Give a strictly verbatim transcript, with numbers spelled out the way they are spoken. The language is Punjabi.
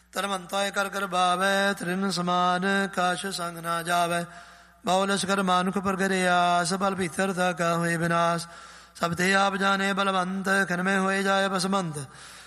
ਧਰਮੰਤਾਏ ਕਰ ਕਰ ਬਾਵੈ, ਤ੍ਰਿਨ ਸਮਾਨ ਕਾਸ਼ ਸੰਗ ਨਾ ਜਾਵੈ। ਬਹੁਲਸ ਕਰ ਮਾਨੁਖ ਪ੍ਰਗਰਿਆਸ, ਬਲ ਭੀਤਰ ਤਾ ਕਾ ਹੋਏ ਵਿਨਾਸ਼। ਸਭ ਤੇ ਆਪ ਜਾਣੇ ਬਲਵੰਤ, ਖਨ ਮੇ ਹੋਏ ਜਾਏ ਬਸਮੰਤ।